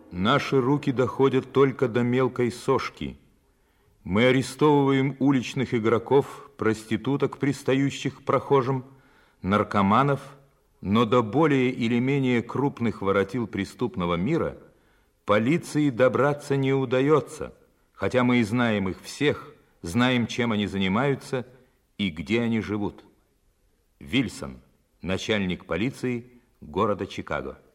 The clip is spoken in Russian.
Наши руки доходят только до мелкой сошки. Мы арестовываем уличных игроков, проституток, пристающих к прохожим, наркоманов, но до более или менее крупных воротил преступного мира полиции добраться не удается, хотя мы и знаем их всех, знаем, чем они занимаются и где они живут. Вильсон, начальник полиции города Чикаго.